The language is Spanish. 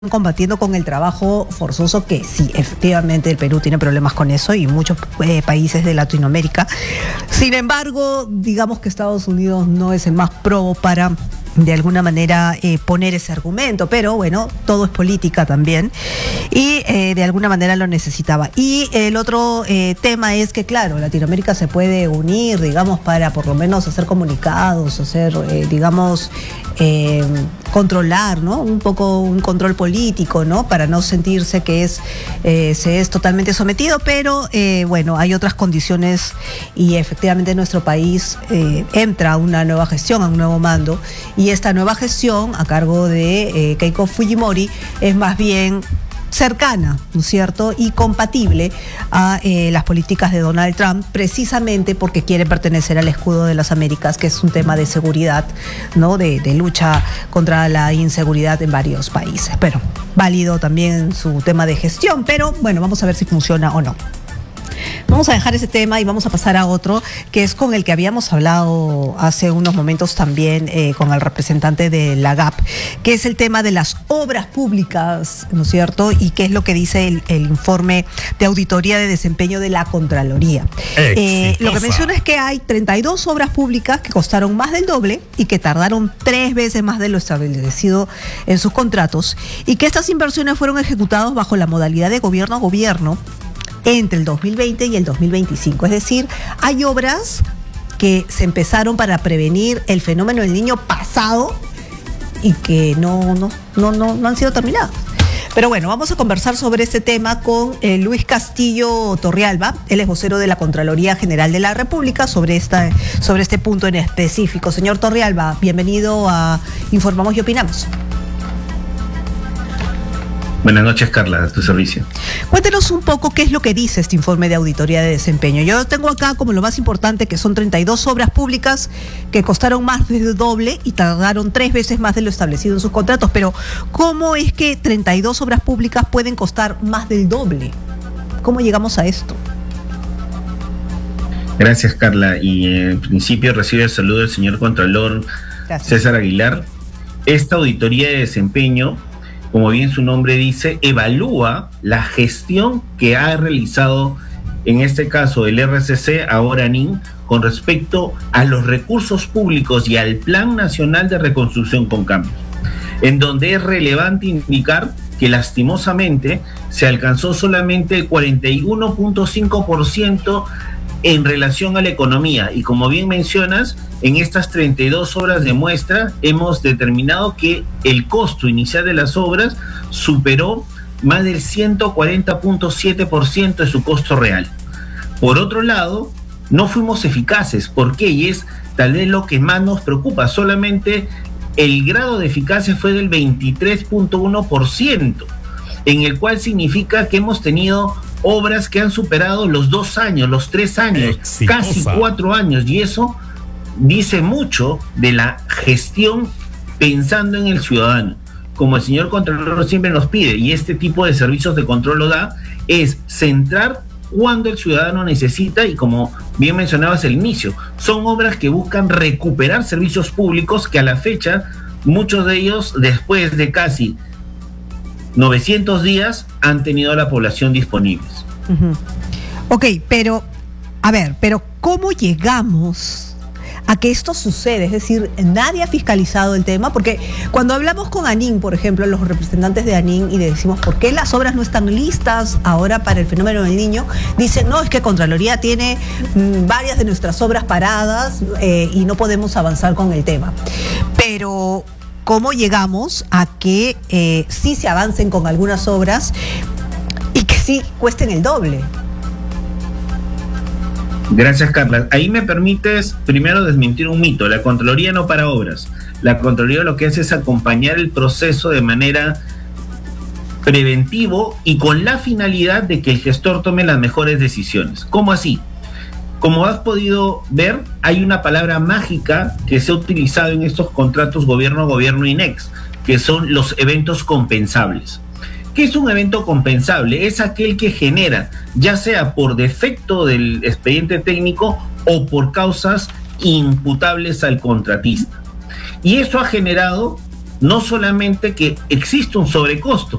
combatiendo con el trabajo forzoso, que sí, efectivamente el Perú tiene problemas con eso y muchos países de Latinoamérica. Sin embargo, digamos que Estados Unidos no es el más pro para de alguna manera poner ese argumento, pero bueno, todo es política también y de alguna manera lo necesitaba. Y el otro tema es que claro, Latinoamérica se puede unir, digamos, para por lo menos hacer comunicados, hacer, digamos, controlar, ¿no? Un poco un control político, ¿no? Para no sentirse que se es totalmente sometido, pero bueno, hay otras condiciones y efectivamente nuestro país entra a una nueva gestión, a un nuevo mando, y esta nueva gestión a cargo de Keiko Fujimori es más bien cercana, ¿no es cierto?, y compatible a las políticas de Donald Trump, precisamente porque quiere pertenecer al escudo de las Américas, que es un tema de seguridad, ¿no?, de lucha contra la inseguridad en varios países. Pero válido también su tema de gestión, pero bueno, vamos a ver si funciona o no. Vamos a dejar ese tema y vamos a pasar a otro, que es con el que habíamos hablado hace unos momentos también con el representante de la GAP, que es el tema de las obras públicas, ¿no es cierto? Y qué es lo que dice el informe de auditoría de desempeño de la Contraloría. Lo que menciona es que hay 32 obras públicas que costaron más del doble y que tardaron 3 veces más de lo establecido en sus contratos, y que estas inversiones fueron ejecutadas bajo la modalidad de gobierno a gobierno entre el 2020 y el 2025. Es decir, hay obras que se empezaron para prevenir el fenómeno del Niño pasado y que no han sido terminadas. Pero bueno, vamos a conversar sobre este tema con Luis Castillo Torrealba. Él es vocero de la Contraloría General de la República sobre este punto en específico. Señor Torrealba, bienvenido a Informamos y Opinamos. Buenas noches, Carla, a tu servicio. Cuéntenos un poco qué es lo que dice este informe de auditoría de desempeño. Yo tengo acá como lo más importante que son 32 obras públicas que costaron más del doble y tardaron 3 veces más de lo establecido en sus contratos. Pero, ¿cómo es que 32 obras públicas pueden costar más del doble? ¿Cómo llegamos a esto? Gracias, Carla. Y en principio recibe el saludo del señor Contralor César Aguilar. Esta auditoría de desempeño, como bien su nombre dice, evalúa la gestión que ha realizado, en este caso el RCC, ahora NIN, con respecto a los recursos públicos y al Plan Nacional de Reconstrucción con Cambios, en donde es relevante indicar que lastimosamente se alcanzó solamente el 41.5% en relación a la economía. Y como bien mencionas, en estas 32 obras de muestra hemos determinado que el costo inicial de las obras superó más del 140.7% de su costo real. Por otro lado, no fuimos eficaces. ¿Por qué? Y es tal vez lo que más nos preocupa. Solamente el grado de eficacia fue del 23.1%, en el cual significa que hemos tenido obras que han superado los 2 años, los 3 años, casi 4 años, y eso dice mucho de la gestión pensando en el ciudadano. Como el señor Contralor siempre nos pide, y este tipo de servicios de control lo da, es centrar cuando el ciudadano necesita, y como bien mencionabas al inicio, son obras que buscan recuperar servicios públicos que a la fecha, muchos de ellos, después de casi 900 días, han tenido a la población disponibles. Ok, pero, a ver, pero ¿cómo llegamos a que esto sucede? Es decir, nadie ha fiscalizado el tema, porque cuando hablamos con ANIN, por ejemplo, los representantes de ANIN, y le decimos por qué las obras no están listas ahora para el fenómeno del Niño, dicen, no, es que Contraloría tiene varias de nuestras obras paradas y no podemos avanzar con el tema. Pero ¿cómo llegamos a que sí se avancen con algunas obras y que sí cuesten el doble? Gracias, Carla. Ahí me permites primero desmentir un mito. La Contraloría no para obras. La Contraloría lo que hace es acompañar el proceso de manera preventivo y con la finalidad de que el gestor tome las mejores decisiones. ¿Cómo así? Como has podido ver, hay una palabra mágica que se ha utilizado en estos contratos gobierno a gobierno INEX, que son los eventos compensables. ¿Qué es un evento compensable? Es aquel que genera, ya sea por defecto del expediente técnico o por causas imputables al contratista. Y eso ha generado no solamente que existe un sobrecosto,